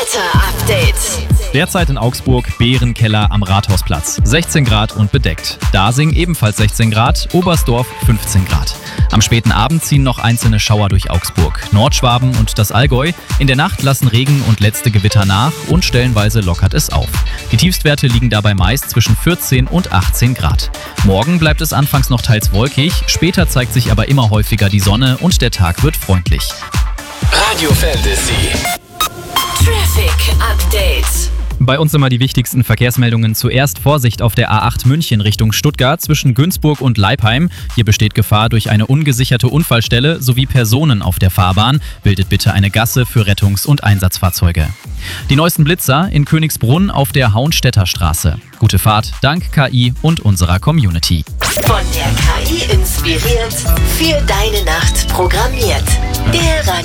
Wetter-Update. Derzeit in Augsburg Bärenkeller am Rathausplatz. 16 Grad und bedeckt. Dasing ebenfalls 16 Grad, Oberstdorf 15 Grad. Am späten Abend ziehen noch einzelne Schauer durch Augsburg. Nordschwaben und das Allgäu. In der Nacht lassen Regen und letzte Gewitter nach und stellenweise lockert es auf. Die Tiefstwerte liegen dabei meist zwischen 14 und 18 Grad. Morgen bleibt es anfangs noch teils wolkig, später zeigt sich aber immer häufiger die Sonne und der Tag wird freundlich. Radio Fantasy. Traffic Update. Bei uns immer die wichtigsten Verkehrsmeldungen. Zuerst Vorsicht auf der A8 München Richtung Stuttgart zwischen Günzburg und Leipheim. Hier besteht Gefahr durch eine ungesicherte Unfallstelle sowie Personen auf der Fahrbahn. Bildet bitte eine Gasse für Rettungs- und Einsatzfahrzeuge. Die neuesten Blitzer in Königsbrunn auf der Hauenstädter Straße. Gute Fahrt dank KI und unserer Community. Von der KI inspiriert, für deine Nacht programmiert. Der Radio